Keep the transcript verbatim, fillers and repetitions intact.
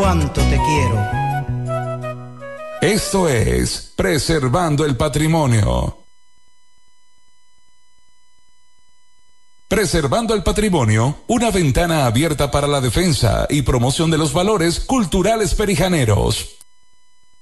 cuánto te quiero. Esto es Preservando el Patrimonio. Preservando el Patrimonio, una ventana abierta para la defensa y promoción de los valores culturales perijaneros.